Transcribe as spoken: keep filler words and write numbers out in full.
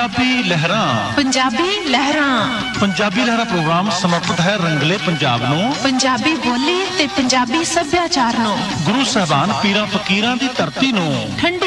ਪੰਜਾਬੀ ਲਹਿਰਾਂ ਪੰਜਾਬੀ ਲਹਿਰਾਂ ਪੰਜਾਬੀ ਲਹਿਰਾਂ ਪ੍ਰੋਗਰਾਮ ਸਮਰਪਿਤ ਹੈ ਰੰਗਲੇ ਪੰਜਾਬ ਨੂੰ, ਪੰਜਾਬੀ ਬੋਲੀ ਤੇ ਪੰਜਾਬੀ ਸੱਭਿਆਚਾਰ ਨੂੰ, ਗੁਰੂ ਸਾਹਿਬਾਨ ਪੀਰਾਂ ਫਕੀਰਾਂ ਦੀ ਧਰਤੀ ਨੂੰ। ਠੰਡੀ